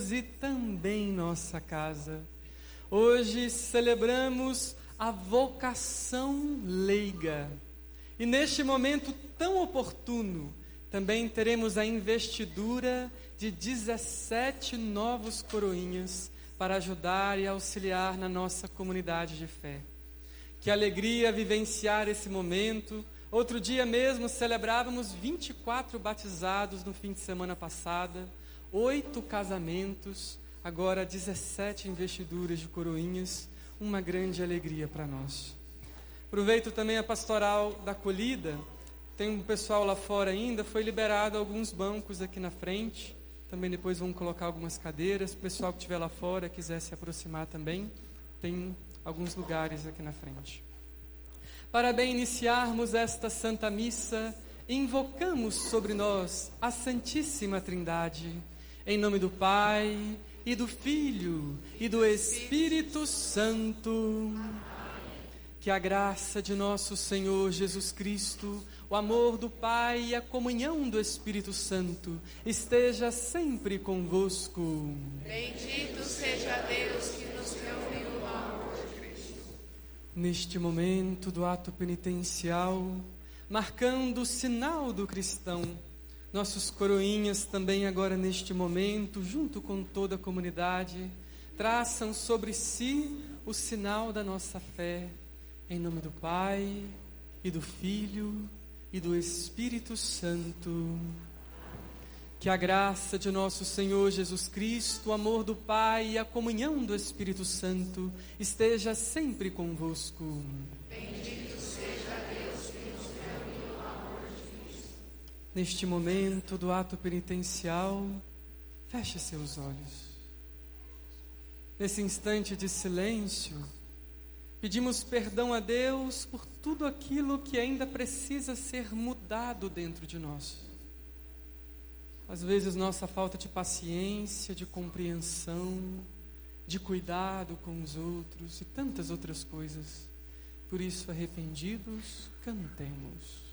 Deus e também nossa casa. Hoje celebramos a vocação leiga. E neste momento tão oportuno, também teremos a investidura de 17 novos coroinhas para ajudar e auxiliar na nossa comunidade de fé. Que alegria vivenciar esse momento. Outro dia mesmo celebrávamos 24 batizados no fim de semana passada, 8 casamentos, agora 17 investiduras de coroinhas, uma grande alegria para nós. Aproveito também a pastoral da acolhida, tem um pessoal lá fora ainda, foi liberado alguns bancos aqui na frente, também depois vamos colocar algumas cadeiras, o pessoal que estiver lá fora, quiser se aproximar também, tem alguns lugares aqui na frente. Para bem iniciarmos esta Santa Missa, invocamos sobre nós a Santíssima Trindade, em nome do Pai, e do Filho, e do Espírito Santo. Que a graça de nosso Senhor Jesus Cristo, o amor do Pai e a comunhão do Espírito Santo esteja sempre convosco. Bendito seja Deus que nos reuniu no amor de Cristo. Neste momento do ato penitencial, marcando o sinal do cristão, nossos coroinhas também agora neste momento, junto com toda a comunidade, traçam sobre si o sinal da nossa fé, em nome do Pai, e do Filho, e do Espírito Santo. Que a graça de nosso Senhor Jesus Cristo, o amor do Pai e a comunhão do Espírito Santo esteja sempre convosco. Bendito seja Deus que nos reuniu no amor de Cristo. Neste momento do ato penitencial, feche seus olhos. Nesse instante de silêncio, pedimos perdão a Deus por tudo aquilo que ainda precisa ser mudado dentro de nós. Às vezes nossa falta de paciência, de compreensão, de cuidado com os outros e tantas outras coisas. Por isso, arrependidos, cantemos.